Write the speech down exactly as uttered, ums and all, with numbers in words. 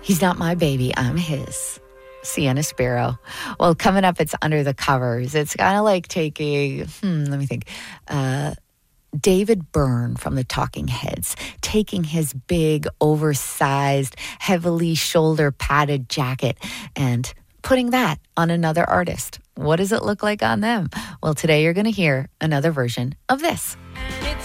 He's not my baby, I'm his. Sienna Sparrow. Well, coming up, it's Under the Covers. It's kind of like taking, hmm, let me think, uh, David Byrne from the Talking Heads, taking his big, oversized, heavily shoulder-padded jacket and putting that on another artist. What does it look like on them? Well, today you're going to hear another version of this.